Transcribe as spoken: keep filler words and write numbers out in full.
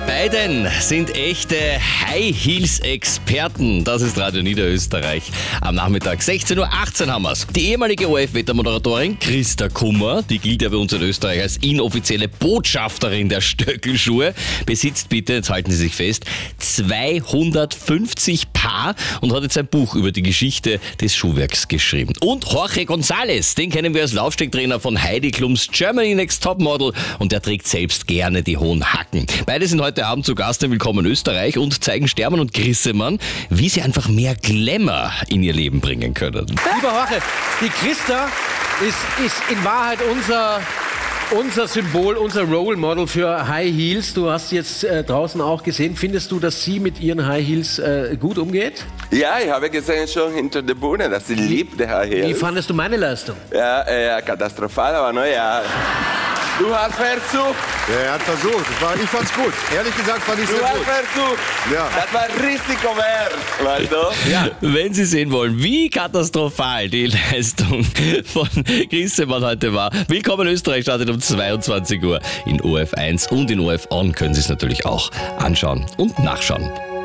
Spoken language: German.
Beiden sind echte High-Heels-Experten. Das ist Radio Niederösterreich. Am Nachmittag sechzehn Uhr achtzehn haben wir's. Die ehemalige O R F-Wettermoderatorin Christa Kummer, die gilt ja bei uns in Österreich als inoffizielle Botschafterin der Stöckelschuhe, besitzt bitte, jetzt halten Sie sich fest, zweihundertfünfzig Paar und hat jetzt ein Buch über die Geschichte des Schuhwerks geschrieben. Und Jorge González, den kennen wir als Laufstegtrainer von Heidi Klums Germany Next Topmodel und der trägt selbst gerne die hohen Hacken. Beide sind heute Abend zu Gast in Willkommen Österreich und zeigen Stermann und Grissemann, wie sie einfach mehr Glamour in ihr Leben bringen können. Lieber Jorge, die Christa ist, ist in Wahrheit unser, unser Symbol, unser Role Model für High Heels. Du hast jetzt äh, draußen auch gesehen. Findest du, dass sie mit ihren High Heels äh, gut umgeht? Ja, ich habe gesehen schon hinter der Bühne, dass sie liebt die High Heels. Wie fandest du meine Leistung? Ja, äh, katastrophal, aber naja. Du hast versucht. Ja, er hat versucht. Das war, ich fand's gut. Ehrlich gesagt fand ich Du sehr hast gut. versucht. Ja. Das war Risikomer, weißt du? Ja. Wenn Sie sehen wollen, wie katastrophal die Leistung von Grissemann heute war. Willkommen Österreich startet um zweiundzwanzig Uhr in O R F eins und in O R F On können Sie es natürlich auch anschauen und nachschauen.